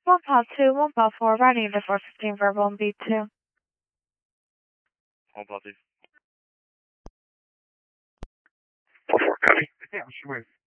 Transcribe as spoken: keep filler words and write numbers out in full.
One Pal two, One Pal four, riding into four fifteen, verbal and B two. One Pal two. four four, copy. Yeah, sure.